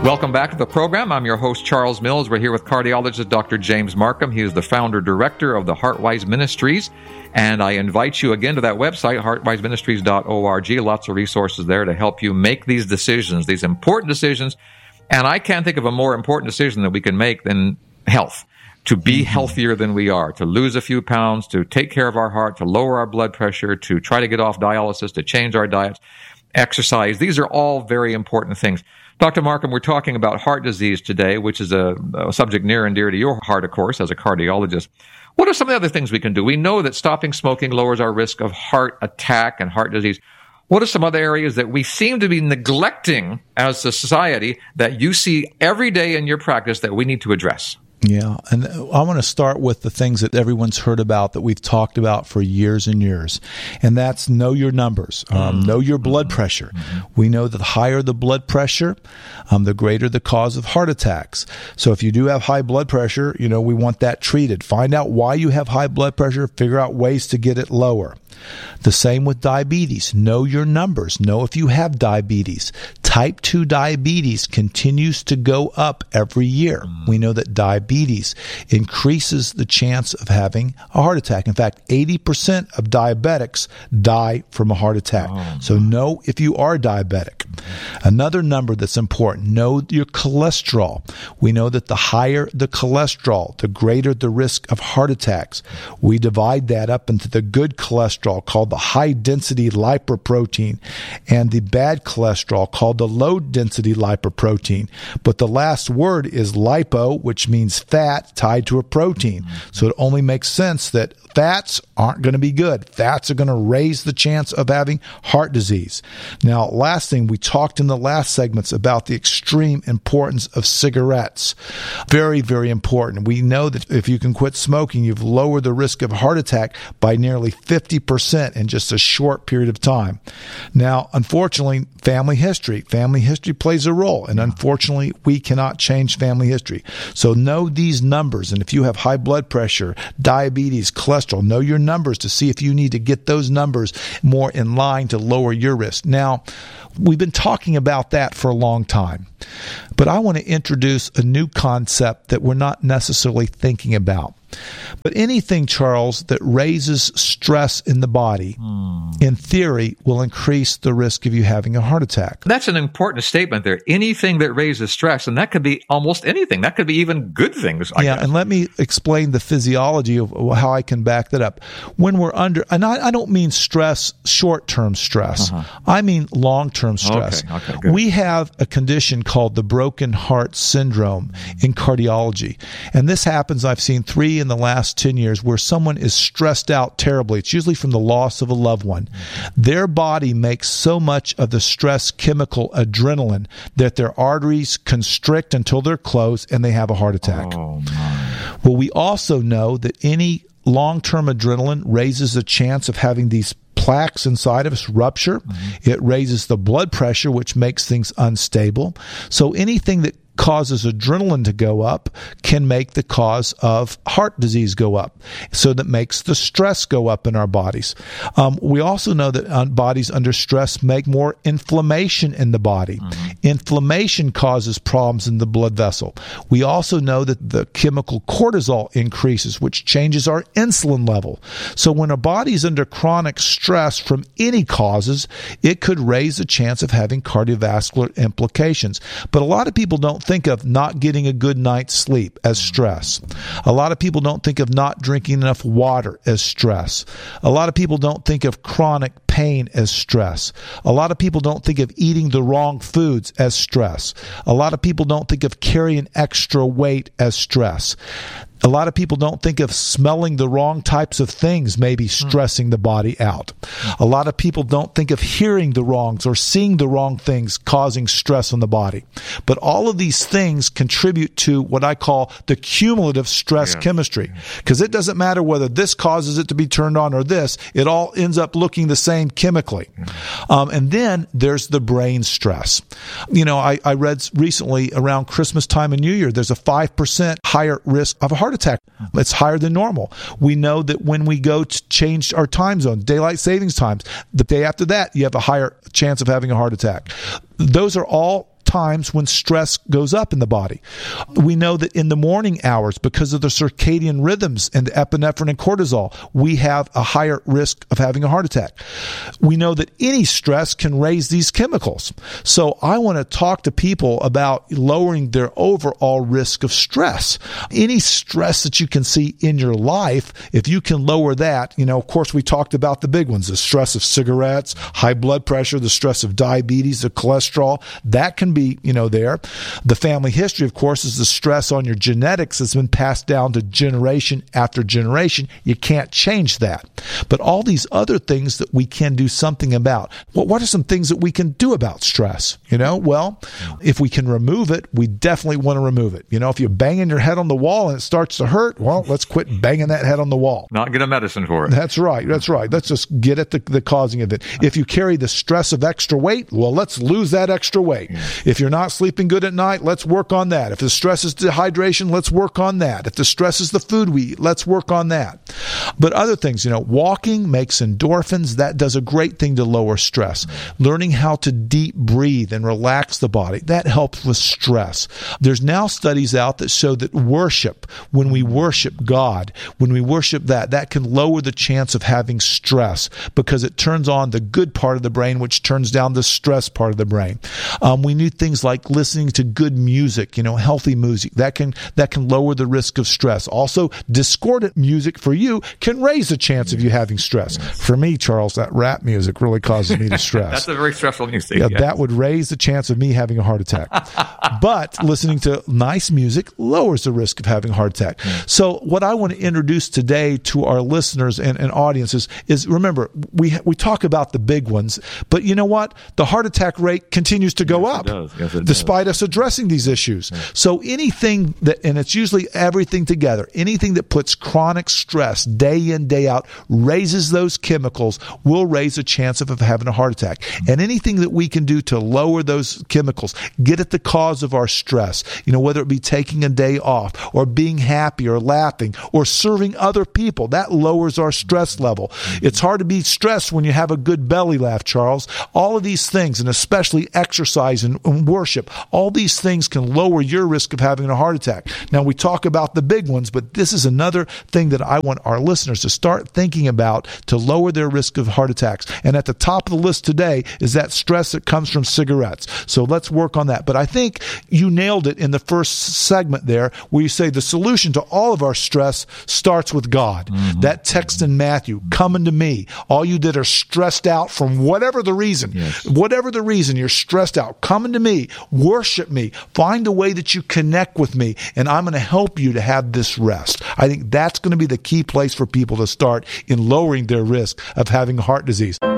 Welcome back to the program. I'm your host, Charles Mills. We're here with cardiologist Dr. James Marcum. He is the founder-director of the HeartWise Ministries. And I invite you again to that website, heartwiseministries.org. Lots of resources there to help you make these decisions, these important decisions. And I can't think of a more important decision that we can make than health. To be healthier than we are, to lose a few pounds, to take care of our heart, to lower our blood pressure, to try to get off dialysis, to change our diets, exercise. These are all very important things. Dr. Marcum, we're talking about heart disease today, which is a subject near and dear to your heart, of course, as a cardiologist. What are some of the other things we can do? We know that stopping smoking lowers our risk of heart attack and heart disease. What are some other areas that we seem to be neglecting as a society that you see every day in your practice that we need to address? Yeah, and I want to start with the things that everyone's heard about, that we've talked about for years and years, and that's know your numbers, know your blood pressure. We know that the higher the blood pressure, the greater the cause of heart attacks. So if you do have high blood pressure, we want that treated. Find out why you have high blood pressure, figure out ways to get it lower. The same with diabetes. Know your numbers. Know if you have diabetes. Type 2 diabetes continues to go up every year. We know that diabetes increases the chance of having a heart attack. In fact, 80% of diabetics die from a heart attack. So know if you are diabetic. Another number that's important, know your cholesterol. We know that the higher the cholesterol, the greater the risk of heart attacks. We divide that up into the good cholesterol, called the high-density lipoprotein, and the bad cholesterol, called the low-density lipoprotein. But the last word is lipo, which means fat tied to a protein. So it only makes sense that fats aren't going to be good. Fats are going to raise the chance of having heart disease. Now, last thing, we talked in the last segments about the extreme importance of cigarettes. Very, very important. We know that if you can quit smoking, you've lowered the risk of heart attack by nearly 50% in just a short period of time. Now, unfortunately, family history plays a role, and unfortunately, we cannot change family history. So know these numbers, and if you have high blood pressure, diabetes, cholesterol, know your numbers to see if you need to get those numbers more in line to lower your risk. Now, we've been talking about that for a long time, but I want to introduce a new concept that we're not necessarily thinking about. But anything, Charles, that raises stress in the body, in theory, will increase the risk of you having a heart attack. That's an important statement there. Anything that raises stress, and that could be almost anything. That could be even good things, I guess. And let me explain the physiology of how I can back that up. When we're under, and I don't mean stress, short-term stress. I mean long-term stress. Okay, good. We have a condition called the broken heart syndrome in cardiology. And this happens, I've seen 3 in the last 10 years, where someone is stressed out terribly. It's usually from the loss of a loved one. Their body makes so much of the stress chemical adrenaline that their arteries constrict until they're closed and they have a heart attack. Oh, my. Well, we also know that any long-term adrenaline raises the chance of having these plaques inside of us rupture. It raises the blood pressure, which makes things unstable. So anything that causes adrenaline to go up can make the cause of heart disease go up. So that makes the stress go up in our bodies. We also know that bodies under stress make more inflammation in the body. Inflammation causes problems in the blood vessel. We also know that the chemical cortisol increases, which changes our insulin level. So when a body is under chronic stress from any causes, it could raise the chance of having cardiovascular implications. But a lot of people don't think of not getting a good night's sleep as stress. A lot of people don't think of not drinking enough water as stress. A lot of people don't think of chronic pain as stress. A lot of people don't think of eating the wrong foods as stress. A lot of people don't think of carrying extra weight as stress. A lot of people don't think of smelling the wrong types of things maybe stressing the body out. A lot of people don't think of hearing the wrongs or seeing the wrong things causing stress on the body. But all of these things contribute to what I call the cumulative stress chemistry. Because it doesn't matter whether this causes it to be turned on or this, it all ends up looking the same chemically. And then there's the brain stress. I read recently around Christmas time and New Year, there's a 5% higher risk of a heart attack. It's higher than normal. We know that when we go to change our time zone, daylight savings times, the day after that, you have a higher chance of having a heart attack. Those are all times when stress goes up in the body. We know that in the morning hours, because of the circadian rhythms and the epinephrine and cortisol, we have a higher risk of having a heart attack. We know that any stress can raise these chemicals. So I want to talk to people about lowering their overall risk of stress. Any stress that you can see in your life, if you can lower that, of course we talked about the big ones, the stress of cigarettes, high blood pressure, the stress of diabetes, the cholesterol, that can be, there. The family history, of course, is the stress on your genetics that's been passed down to generation after generation. You can't change that. But all these other things that we can do something about. Well, what are some things that we can do about stress? Well, if we can remove it, we definitely want to remove it. If you're banging your head on the wall and it starts to hurt, well, let's quit banging that head on the wall. Not get a medicine for it. That's right. Let's just get at the causing of it. If you carry the stress of extra weight, well, let's lose that extra weight. If you're not sleeping good at night, let's work on that. If the stress is dehydration, let's work on that. If the stress is the food we eat, let's work on that. But other things, walking makes endorphins. That does a great thing to lower stress. Learning how to deep breathe and relax the body, that helps with stress. There's now studies out that show that worship, when we worship God, when we worship that can lower the chance of having stress because it turns on the good part of the brain, which turns down the stress part of the brain. We need things like listening to good music, healthy music. That can lower the risk of stress. Also, discordant music for you can raise the chance of you having stress. For me, Charles, that rap music really causes me to stress. That's a very stressful music. Yeah, that would raise the chance of me having a heart attack. But listening to nice music lowers the risk of having a heart attack. So what I want to introduce today to our listeners and audiences is remember, we talk about the big ones, but you know what? The heart attack rate continues to go up despite us addressing these issues. So anything that, and it's usually everything together, anything that puts chronic stress day in, day out, raises those chemicals, will raise a chance of having a heart attack. And anything that we can do to lower those chemicals, get at the cause of our stress, whether it be taking a day off or being happy or laughing or serving other people, that lowers our stress level. It's hard to be stressed when you have a good belly laugh, Charles. All of these things, and especially exercise and worship, all these things can lower your risk of having a heart attack. Now, we talk about the big ones, but this is another thing that I want our listeners to start thinking about to lower their risk of heart attacks. And at the top of the list today is that stress that comes from cigarettes. So let's work on that. But I think you nailed it in the first segment there, where you say the solution to all of our stress starts with God. Mm-hmm. That text in Matthew, "Come unto me, all you that are stressed out from whatever the reason, whatever the reason you're stressed out, come unto me, worship me, find a way that you connect with me, and I'm going to help you to have this rest." I think that's going to be the key place for people to start in lowering their risk of having heart disease.